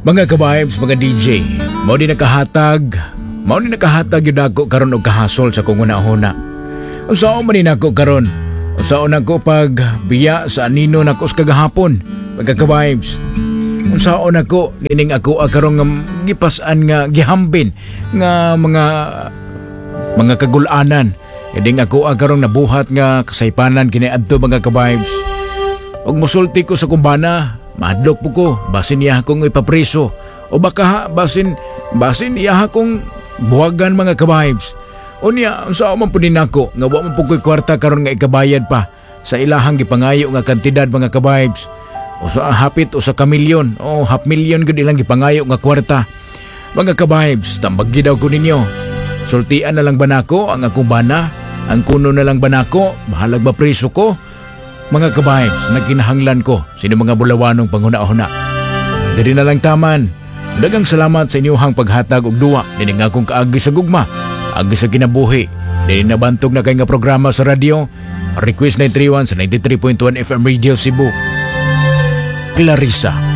Mga ka-vibes, mga DJ, mao di nakahatag yun ako karon og kahasol sa kong una-una. Unsaon man din ako karon? Unsaon ako pag biya sa anino nako sa kagahapon? Mga ka-vibes, unsaon ako nining ako karon nga gipasan nga gihambin nga mga kagulanan. Eding ako karon nabuhat nga kasaypanan kini adto mga ka-vibes. Og mosulti ko sa kumbana, madlok po ko, basin iya akong ipapriso. O baka basin iya akong buhagan mga ka-vibes. Unya, unsa man po din ako, nga wa man po ko'y kwarta karon nga ikabayad pa sa ilahang gipangayo nga kantidad mga ka-vibes. O sa hapit o sa kamilyon, o half million gud ilang gipangayo nga kwarta. Mga ka-vibes, tambagi daw ko ninyo. Sultian na lang ba nako ang akong bana? Ang kuno na lang ba nako? Bahalag ba priso ko? Mga ka-vibes, nagkinahanglan ko sino mga bulawanong panghuna-huna. Diri na lang taman. Dagang salamat sa inyong paghatag og duwa dining akong kaagi sa gugma, agi sa kinabuhi. Dili nabantog na kay nga programa sa radyo. Request 931 sa 93.1 FM Radio Cebu. Clarissa.